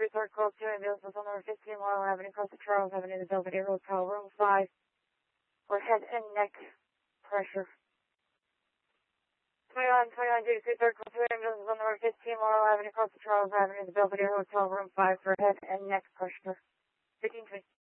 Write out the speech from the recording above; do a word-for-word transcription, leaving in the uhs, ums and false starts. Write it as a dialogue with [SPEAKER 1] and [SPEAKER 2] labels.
[SPEAKER 1] third call two ambulance on number fifteen Laurel Avenue, across the Charles Avenue, the Belvedere Hotel, room five, for head and neck pressure. twenty-one, twenty-one, due to third call two ambulance on number fifteen Laurel Avenue, across the Charles Avenue, the Belvedere Hotel, room five, for head and neck pressure. fifteen twenty.